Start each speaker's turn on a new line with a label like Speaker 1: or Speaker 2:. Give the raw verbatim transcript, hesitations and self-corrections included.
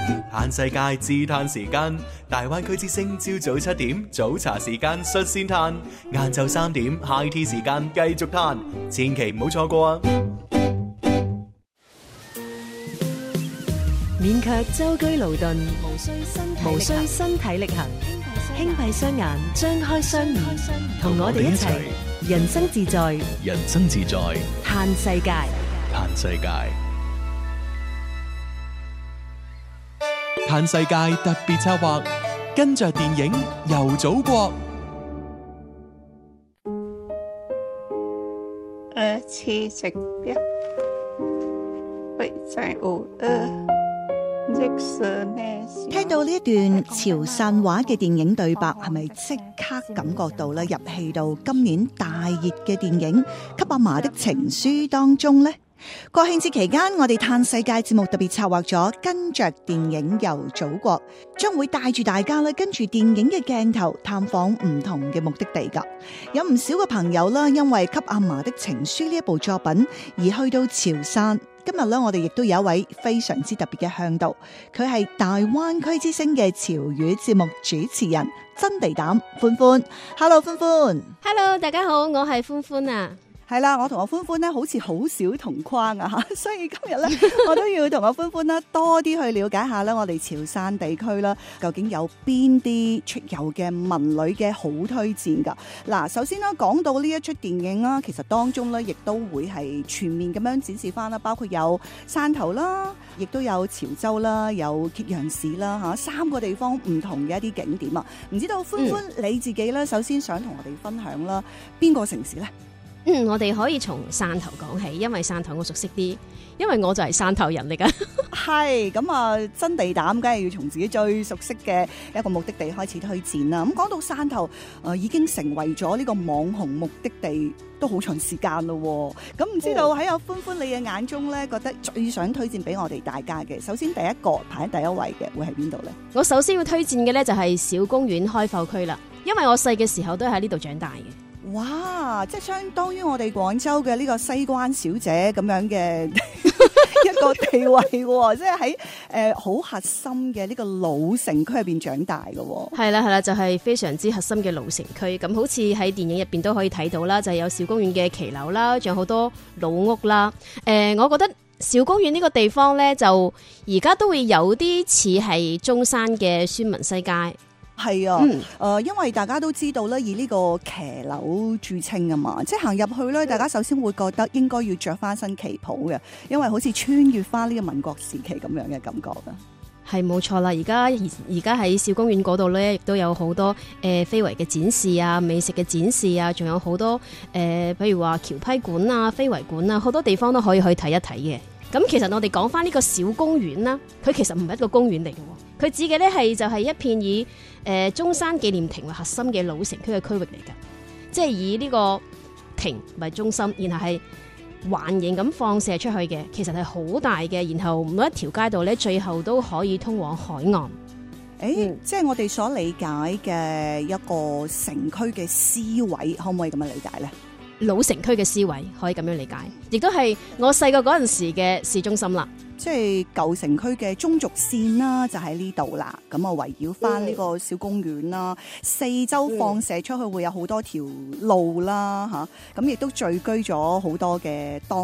Speaker 1: 嘆世界自嘆時間，大灣區之聲朝早七點早茶時間率先嘆，晏晝三點 high tea 時間繼續嘆，千祈唔好錯過啊！
Speaker 2: 免卻舟車勞頓，無需身體無需身體力行，輕閉雙眼，張開雙耳，同我哋一齊人生自在，
Speaker 1: 人生自在，
Speaker 2: 嘆世界，
Speaker 1: 嘆世界。嘆世界特別策劃，跟着電影遊祖國。
Speaker 3: 二七食表，會在五二。
Speaker 4: 聽到呢一段潮汕話嘅電影對白，係咪即刻感覺到咧入戲到今年大熱嘅電影《給阿嫲的情書》當中呢？國慶節期間，我哋嘆世界節目特別策劃咗跟着電影遊祖國，將會帶住大家咧跟住電影嘅鏡頭探訪唔同嘅目的地噶。有唔少嘅朋友啦，因為《給阿嫲的情書》呢一部作品而去到潮汕。今日咧，我哋亦都有一位非常之特別嘅向導，佢係大灣區之聲嘅潮語節目主持人真地膽歡歡。Hello， 歡歡。
Speaker 5: Hello， 大家好，我係歡歡啊。
Speaker 4: 係啦，我同阿歡歡咧好似好少同框啊吓，所以今日咧我都要同阿歡歡啦多啲去了解下咧我哋潮汕地區啦，究竟有邊啲出遊嘅文旅嘅好推薦噶。嗱，首先啦，講到呢一出電影啦，其實當中咧亦都會係全面咁樣展示翻啦，包括有汕頭啦，亦都有潮州啦，有揭陽市啦吓，三個地方唔同嘅一啲景點啊。唔知道歡歡、嗯、你自己咧，首先想同我哋分享啦，邊個城市咧？
Speaker 5: 嗯，我哋可以從汕頭講起，因為汕頭我熟悉啲，因為我就係汕頭人嚟噶。
Speaker 4: 係咁啊，真地膽，梗係要從自己最熟悉嘅一個目的地開始推薦啦。咁講到汕頭，誒、呃、已經成為咗呢個網紅目的地，都好長時間咯。咁唔知道喺阿歡歡你嘅眼中咧，覺得最想推薦俾我哋大家嘅，首先第一個排喺第一位嘅會係邊度咧？
Speaker 5: 我首先要推薦嘅咧就係小公園開埠區啦，因為我細嘅時候都喺呢度長大嘅。
Speaker 4: 哇！即係相當於我哋廣州嘅呢個西關小姐咁樣嘅一個地位喎，即係喺誒好核心嘅呢個老城區入邊長大嘅喎。
Speaker 5: 係啦係啦，就係、是、非常之核心嘅老城區。咁好似喺電影入邊都可以睇到啦，就係、是、有小公園嘅騎樓啦，仲有好多老屋啦。誒、呃，我覺得小公園呢個地方咧，就而家都會有啲似係中山嘅孫文西街。
Speaker 4: 係啊，誒、嗯呃，因為大家都知道咧，以呢個騎樓著稱啊嘛，即係行入去咧，大家首先會覺得應該要着翻身旗袍嘅，因為好似穿越翻呢個民國時期咁樣嘅感覺啊。
Speaker 5: 係冇錯啦，而家而家喺小公園嗰度咧，亦都有好多誒、呃、非遺嘅展示啊、美食嘅展示啊，仲有好多誒，譬、呃、如話橋批館啊、非遺館啊，好多地方都可以去睇一睇嘅。咁其實我哋講翻呢個小公園啦，佢其實唔係一個公園嚟嘅，佢指嘅咧係就係一片以誒、呃、中山紀念亭為核心嘅老城區嘅區域嚟㗎，即係以呢個亭為中心，然後係環形咁放射出去嘅，其實係好大嘅，然後每一條街道咧最後都可以通往海岸。誒、
Speaker 4: 欸嗯，即係我哋所理解嘅一個城區嘅思維，可唔可以咁樣理解咧？
Speaker 5: 老城區嘅思維可以咁樣理解，亦都係我細個嗰陣時嘅市中心啦。
Speaker 4: 即係舊城區嘅中軸線啦，就喺呢度啦。咁啊，圍繞翻呢個小公園啦，嗯、四周放射出去會有好多條路啦，吓咁亦都聚居咗好多嘅當